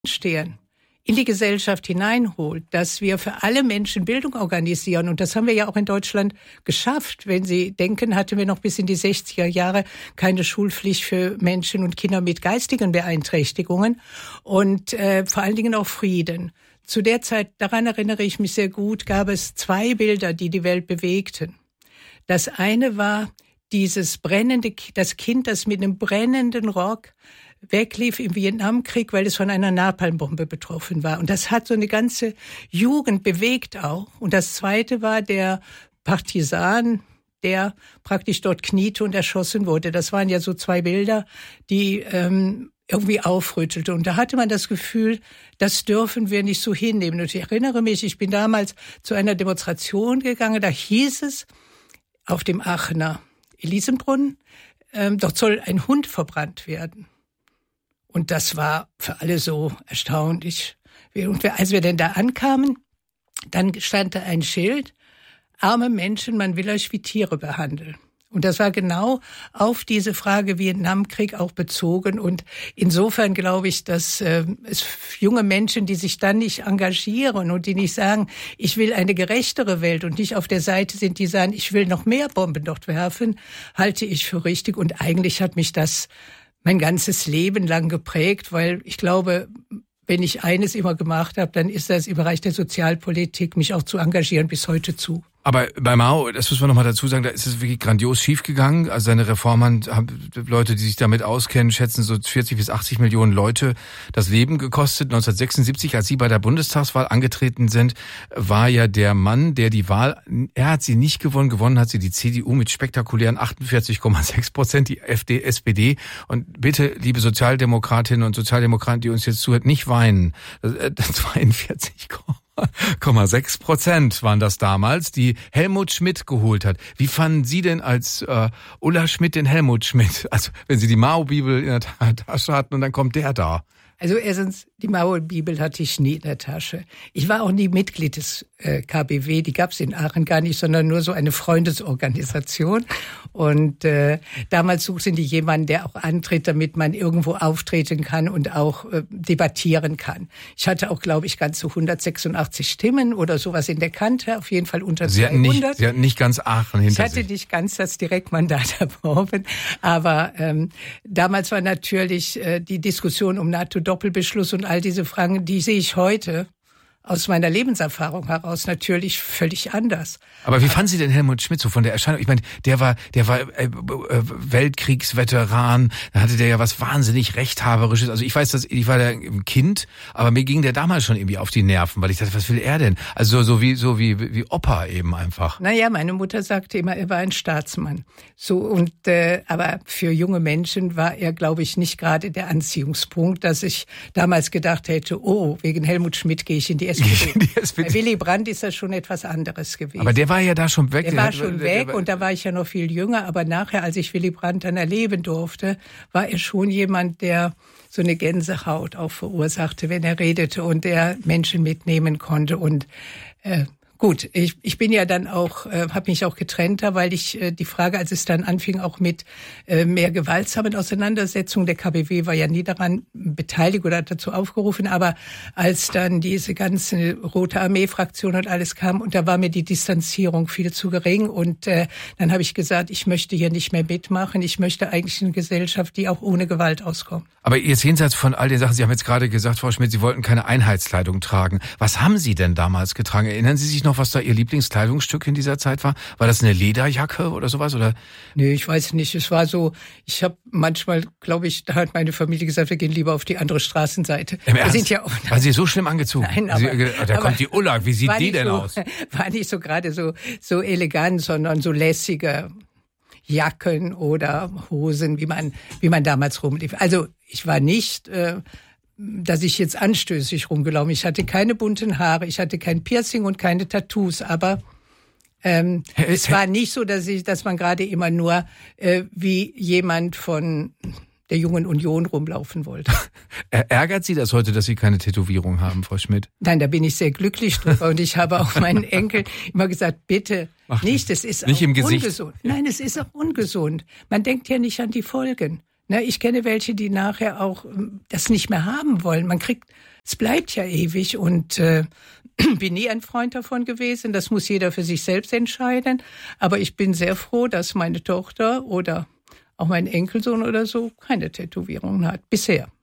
stehen, in die Gesellschaft hineinholt, dass wir für alle Menschen Bildung organisieren. Und das haben wir ja auch in Deutschland geschafft. Wenn Sie denken, hatten wir noch bis in die 60er Jahre keine Schulpflicht für Menschen und Kinder mit geistigen Beeinträchtigungen und vor allen Dingen auch Frieden. Zu der Zeit, daran erinnere ich mich sehr gut, gab es 2 Bilder, die die Welt bewegten. Das eine war dieses das Kind, das mit einem brennenden Rock weglief im Vietnamkrieg, weil es von einer Napalmbombe betroffen war. Und das hat so eine ganze Jugend bewegt auch. Und das zweite war der Partisan, der praktisch dort kniete und erschossen wurde. Das waren ja so 2 Bilder, die irgendwie aufrüttelte. Und da hatte man das Gefühl, das dürfen wir nicht so hinnehmen. Und ich erinnere mich, ich bin damals zu einer Demonstration gegangen, da hieß es auf dem Aachener Elisenbrunnen, dort soll ein Hund verbrannt werden. Und das war für alle so erstaunlich. Und als wir denn da ankamen, dann stand da ein Schild, arme Menschen, man will euch wie Tiere behandeln. Und das war genau auf diese Frage Vietnamkrieg auch bezogen. Und insofern glaube ich, dass es junge Menschen, die sich dann nicht engagieren und die nicht sagen, ich will eine gerechtere Welt und nicht auf der Seite sind, die sagen, ich will noch mehr Bomben dort werfen, halte ich für richtig. Und eigentlich hat mich das mein ganzes Leben lang geprägt, weil ich glaube, wenn ich eines immer gemacht habe, dann ist das im Bereich der Sozialpolitik, mich auch zu engagieren, bis heute zu. Aber bei Mao, das muss man nochmal dazu sagen, da ist es wirklich grandios schiefgegangen. Also seine Reformen haben Leute, die sich damit auskennen, schätzen so 40 bis 80 Millionen Leute das Leben gekostet. 1976, als Sie bei der Bundestagswahl angetreten sind, war ja der Mann, der die Wahl, er hat sie nicht gewonnen, gewonnen hat sie die CDU mit spektakulären 48,6%, die SPD. Und bitte, liebe Sozialdemokratinnen und Sozialdemokraten, die uns jetzt zuhört, nicht weinen. 42,6% waren das damals, die Helmut Schmidt geholt hat. Wie fanden Sie denn als Ulla Schmidt den Helmut Schmidt? Also wenn Sie die Mao-Bibel in der Tasche hatten und dann kommt der da. Also erstens, die Mao-Bibel hatte ich nie in der Tasche. Ich war auch nie Mitglied des KBW, die gab es in Aachen gar nicht, sondern nur so eine Freundesorganisation. Und damals suchten die jemanden, der auch antritt, damit man irgendwo auftreten kann und auch debattieren kann. Ich hatte auch, glaube ich, ganze 186 Stimmen oder sowas in der Kante, auf jeden Fall unter 200. Sie hatten nicht ganz Aachen hinter sich. Ich hatte nicht ganz das Direktmandat erworben, aber damals war natürlich die Diskussion um NATO-Doppelbeschluss und all diese Fragen, die sehe ich heute aus meiner Lebenserfahrung heraus natürlich völlig anders. Aber wie fanden Sie denn Helmut Schmidt so von der Erscheinung? Ich meine, der war Weltkriegsveteran, da hatte der ja was wahnsinnig Rechthaberisches. Also ich weiß, ich war da ein Kind, aber mir ging der damals schon irgendwie auf die Nerven, weil ich dachte, was will er denn? Also so wie Opa eben einfach. Naja, meine Mutter sagte immer, er war ein Staatsmann. So und aber für junge Menschen war er, glaube ich, nicht gerade der Anziehungspunkt, dass ich damals gedacht hätte, oh, wegen Helmut Schmidt gehe ich in die SPD. Bei Willy Brandt ist das schon etwas anderes gewesen. Aber der war ja da schon weg. Der war schon weg und da war ich ja noch viel jünger. Aber nachher, als ich Willy Brandt dann erleben durfte, war er schon jemand, der so eine Gänsehaut auch verursachte, wenn er redete und der Menschen mitnehmen konnte. Und gut, ich bin ja dann auch, habe mich auch getrennt, weil ich die Frage, als es dann anfing, auch mit mehr gewaltsamen Auseinandersetzungen, der KBW war ja nie daran beteiligt oder hat dazu aufgerufen, aber als dann diese ganze Rote Armee-Fraktion und alles kam, und da war mir die Distanzierung viel zu gering und dann habe ich gesagt, ich möchte hier nicht mehr mitmachen, ich möchte eigentlich eine Gesellschaft, die auch ohne Gewalt auskommt. Aber jetzt jenseits von all den Sachen, Sie haben jetzt gerade gesagt, Frau Schmidt, Sie wollten keine Einheitskleidung tragen. Was haben Sie denn damals getragen? Erinnern Sie sich noch, was da Ihr Lieblingskleidungsstück in dieser Zeit war? War das eine Lederjacke oder sowas? Oder? Nee, ich weiß nicht. Es war so, ich habe manchmal, glaube ich, da hat meine Familie gesagt, wir gehen lieber auf die andere Straßenseite. Wir sind ja auch, war sie so schlimm angezogen? Nein, aber kommt die Ulla, wie sieht die denn aus? War nicht so gerade so elegant, sondern so lässige Jacken oder Hosen, wie man damals rumlief. Also ich war nicht dass ich jetzt anstößig rumgelaufen. Ich hatte keine bunten Haare, ich hatte kein Piercing und keine Tattoos, aber es war nicht so, dass man gerade immer nur wie jemand von der Jungen Union rumlaufen wollte. Ärgert Sie das heute, dass Sie keine Tätowierung haben, Frau Schmidt? Nein, da bin ich sehr glücklich drüber und ich habe auch meinen Enkeln immer gesagt, bitte nicht, es ist nicht auch im Gesicht. Ungesund. Nein, es ist auch ungesund. Man denkt ja nicht an die Folgen. Ich kenne welche, die nachher auch das nicht mehr haben wollen. Man kriegt Es bleibt ja ewig und bin nie ein Freund davon gewesen. Das muss jeder für sich selbst entscheiden. Aber ich bin sehr froh, dass meine Tochter oder auch mein Enkelsohn oder so keine Tätowierungen hat. Bisher.